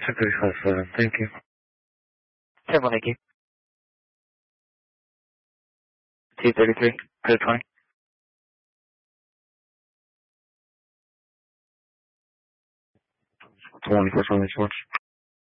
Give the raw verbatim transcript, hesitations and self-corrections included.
three five seven, thank you. ten one, thank you. two thirty-three, code twenty. twenty-four, twenty-four.